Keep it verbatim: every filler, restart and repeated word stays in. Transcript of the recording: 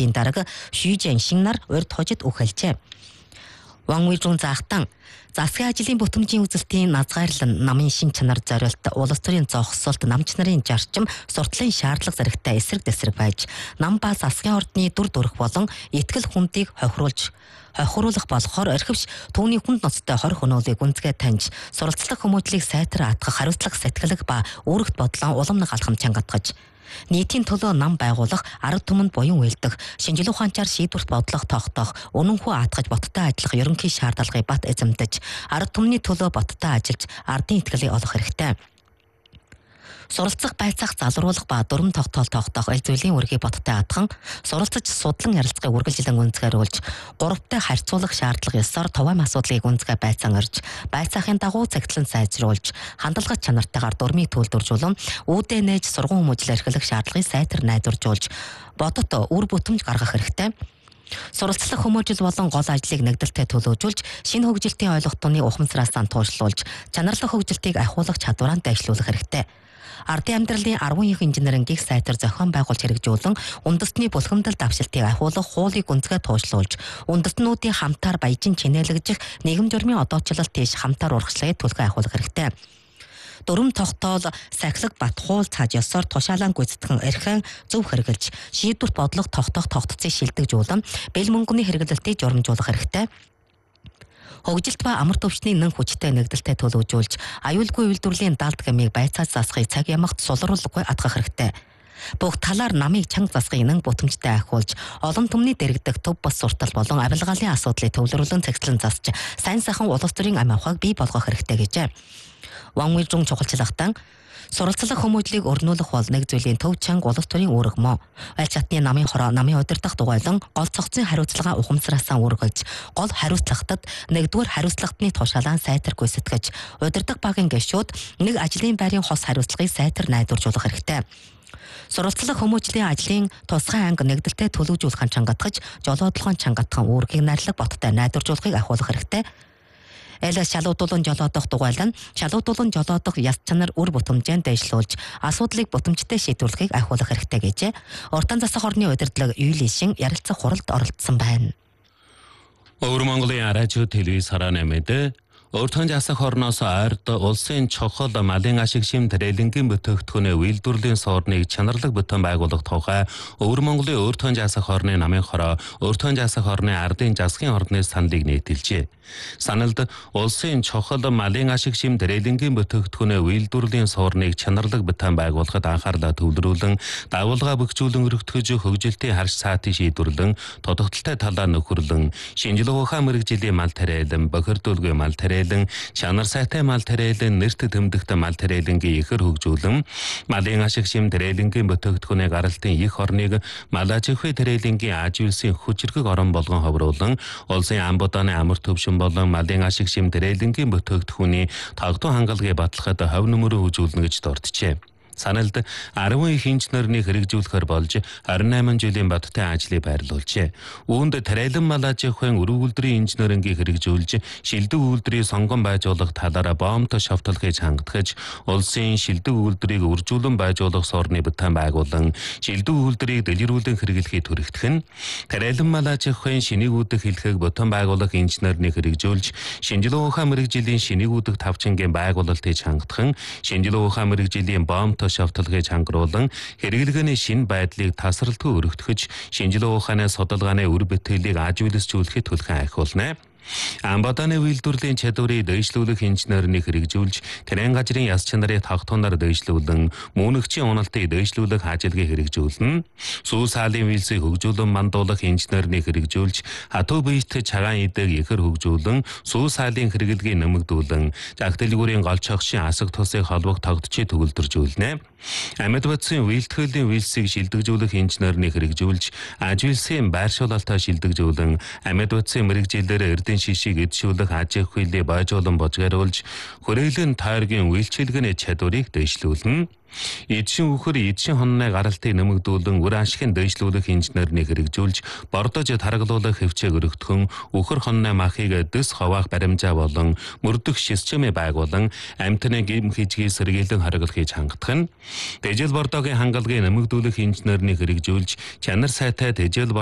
Институтын дарга Хүй Жаншин нар урьд хожид үхэлжээ. Ван Уйжун заахтан засгийн ажлын бүтэмжийн үзэлтийн назгайрлан намын шин чанар зориулт улс төрийн зогсолт намч нарын зарчим суртлын шаардлага зэрэгтэй эсрэг дэсрэг байж нам ба засгийн ордны дүр төрх болон итгэл хүндийг хохируулж хохируулах болохоор орхивч түүний хүнд ноцтой хор хөнөөлийг үнцгээ таньж суралцлах хүмүүжлийг сайтар атгах хариуцлага сэтгэлэг ба үүрэгт бодлон уламнаг алхам чангатгаж нийтийн төлөө нам байгуулах арга түмэнд буян үйлдэх шинжлэх ухаанчаар шийдвэрт бодлого тогтоох үнэнхүү атгаж боттой ажиллах ерөнхий шаардлагыг бат эзэмдэж арга түмний төлөө боттой ажиллаж ардын итгэлийг олох хэрэгтэй. Суралцах байцаах залруулах ба дүрм тогтоол тогтоох аль зүйлийн үргийг боттой атхан суралцаж судлан ярилцахыг үргэлжлэн үнцгээрүүлж гуравтай харьцуулах шаардлага ёсоор товаам асуудлыг үнцгээ байцаан орж байцаахын дагуу цагтлан сайжруулж хандлагат чанартайгаар дүрмийг төлдөржүүлэн үүдээ нээж сургууль хүмүүжил эрхлэх шаардлагыг сайтар найдваржуулж бодот үр бүтэмж гаргах хэрэгтэй. Суралцлах хүмүүжил болон гол ажлыг нэгдэлтэй төлөвлөж шинэ хөгжилтийн ойлголтооны ухамсараас туушруулж чанарлах хөгжилтийг ахиулах чадвараа дэвшлүүлэх хэрэгтэй. Ардын амьдралын арван их инженерингийг сайтар зохион байгуулж хэрэгжүүлэн үндэстний булхамдал давшилтыг ахиулах хуулийг үнцгээ туушлуулж үндэстнүүдийн хамтаар баяжин чинээлэгдэх нийгэм журмын одоочлолт тийш хамтаар урагшлагыг түлхэн ахиулах хэрэгтэй. Дүрм тогтоол сахилга бат хуул цааж ёсоор тушаалан гүйцэтгэн эрхэн зөв хэрэгжилж шийдвэрт бодлого тогтоох тогтцыг шилдэгжүүлэн бэл мөнгөний хэрэглэлтийг журамжуулах хэрэгтэй. Хөгжилт ба амар төвчний нэн хүчтэй нэгдэлтэй төлөвлөжүүлж аюулгүй үйлдвэрлэлийн далд гэмийг байцааж засахыг цаг ямагт сулруулгүй атгах хэрэгтэй. Бүх талаар намыг чанга засахыг нэн бүтэмжтэй ахиулж олон түмний дэрэгдэх төв бас суртал болон авилгаалын асуудлыг төвлөрүүлэн цагтлан засч сайн сайхан улс төрийн ам авахыг бий болгох хэрэгтэй гэжээ. Ван Уйжун чухалчлагтан суралцлах хүмүүжлийг өрнүүлэх бол нэг зүйлийн төв чанга улс төрийн үүрэг мөн. Аль чатны намын хороо намын удирдах дугуйлан гол цогцын хариуцлага ухамсараасаа үргэлж гол хариуцлагатад нэгдүгээр хариуцлагатны тушаалаа сайтар гүйцэтгэж удирдах багийн гишүүд нэг ажлын байрын хос хариуцлагыг сайтар найдваржуулах хэрэгтэй. Суралцлах хүмүүжлийн ажлын тусгай анги нэгдэлтэй төлөвлөжүүлэх чангатгаж жолоодлогын чангатхан үүргийг найрлаг боттой найдваржуулахыг ахиулах хэрэгтэй. Эл шалуудуулан жолоодох дугуйлан шалуудуулан жолоодох яс чанар үр бүтэмжэнд дэвшлүүлж асуудлыг бүтэмжтэй шийдвэрлэхийг ахиулах хэрэгтэй гэжээ. Уртан засах орны удирдлага Юлишин ярилцах хуралд оролцсон байна. Өвөр Монголын радио телевиз харааны мэдээ Уртан засах орноос ойрд улсын чухал малын ашиг шим трейдингийн бүтээгдэхүүний үйлдвэрлэлийн суурныг чанарлаг бүтээн байгуулах тухай Өвөр Монголын Уртан засах орны намын хороо Уртан засах орны ардын засгийн ордны саналыг нийтэлжээ. Саналд улсын чухал малын ашиг шим трейдингийн бүтээгдэхүүний үйлдвэрлэлийн суурныг чанарлаг бүтээн байгуулахад анхаарлаа төвлөрүүлэн дагуулга бөхжүүлэн өргөтгөж хөгжилтийн харш цаатыг шийдвэрлэн тодогтолтой талаа нөхөрлөн шинжлэх ухаан мэргэжлийн мал тариалан бохирдуулгүй мал тариалан чанар сайтай мал тариалан нэрт тэмдэгт мал тариалангийн ихэр хөгжүүлэн малын ашиг шим тариалангийн бүтээгдэхүүний гаралтын их орныг мал аж ахуй тариалангийн ажиулсын хүчрхэг орон болгон ховруулан улсын ам будааны амар төвшин болон малын ашиг шим тариалангийн бүтээгдэхүүний тогтун хангалтыг батлахад хов нөмөрөө хөгжүүлнэ гэж дурджээ. Саналд арван их инженерний хэрэгжүүлэхээр болж арван найман жилийн баттай ажлыг байрлуулжээ. Үүнд тариалан мал аж ахуйн өрөв үйлдвэрийн инженерингийг хэрэгжүүлж шилдэг үйлдвэрийг сонгон байжуулах талаараа боомтой шавталхыг хангадгаж улсын шилдэг үйлдвэрийг үржүүлэн байжуулах суурны бүтээн байгуулан шилдэг үйлдвэрийг дэлгэрүүлэн хэрэглэхийг түрэгдэх нь тариалан мал аж ахуйн шинэгүүдэх хэлхэг бүтээн байгуулах инженерний хэрэгжүүлж шинжлэх ухаан мэргэжлийн шинэгүүдэх тавчингийн байгуулалтыг хангадах нь шинжлэх ухаан мэргэжлийн боомтой шавталгыг хангруулан хэрэглэгээний шинэ байдлыг тасралтгүй өргөтгөж шинжлэх ухааны судалгааны үр бүтээлийг ажиулсжүүлэхэд түлхэн ахиулна. Амбатаны үйлдвэрлэлийн чадварыг дэвшлүүлэх инженерний хэрэгжүүлж тэрэн газрын яс чанарыг тогтооноор дэвшлүүлэн мөнөгчийн уналтыг дэвшлүүлэх ажилгийг хэрэгжүүлнэ. Сүү саалын вилсийг хөгжүүлэн мандуулах инженерний хэрэгжүүлж хатуу биет цагаан идэг ихэр хөгжүүлэн сүү саалын хэрэглэгийг нэмэгдүүлэн зах дэлгүүрийн гол чогшийн асаг тусыг холбох тогтчийг төгөлдржүүлнэ. Амьд бодсын үйлдвэрлэлийн вилсийг шилдэгжүүлэх инженерний хэрэгжүүлж ажиулсын байршуулалтаа шилдэгжүүлэн амьд бодсын мэрэгжилээр эрдэнэ шишийг эдшүүлэх аж ахуйлыг бойжуулан божгааруулж хүрээлэн тойргийн үйлчилгээний чадварыг дэвшлүүлнэ. Эдшин үхэр эдшин хонны гаралтыг нэмэгдүүлэн үр ашигын дэвшлүүлэх инженерний хэрэгжүүлж бордож таргалуулах хөвчээг өргөтгөн үхэр хонны махыг дэс ховоох баримжаа болон мөрдөх системээ байгуулан амьтны гим хижгийг сэргийлэн хориглохыг хангадах нь. Тэжил бордогийн хангалгыг нэмэгдүүлэх инженерний хэрэгжүүлж чанар сайтай тэжил